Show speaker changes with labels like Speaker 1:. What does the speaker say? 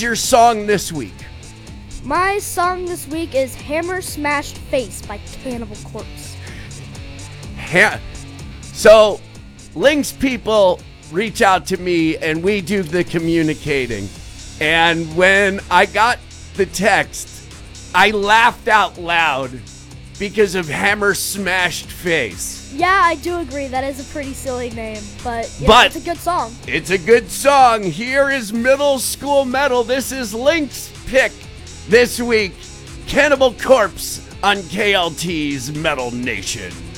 Speaker 1: your song this week?
Speaker 2: My song this week is Hammer Smashed Face by Cannibal Corpse.
Speaker 1: So, Lynx people reach out to me and we do the communicating. And when I got the text, I laughed out loud because of Hammer Smashed Face.
Speaker 2: Yeah, I do agree. That is a pretty silly name, but it's a good song.
Speaker 1: It's a good song. Here is Middle School Metal. This is Lynx pick this week. Cannibal Corpse on KLT's Metal Nation.